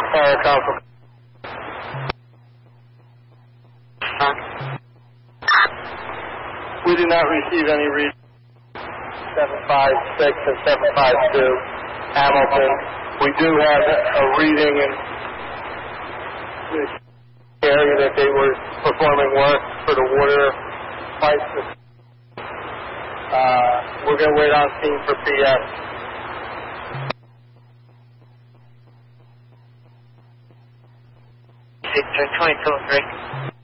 fire call from... We did not receive any reading. 756 and 752 Hamilton. We do have a reading in this area that they were performing work for the water pipes. We're going to wait on scene for PS. Victor 22 and 3.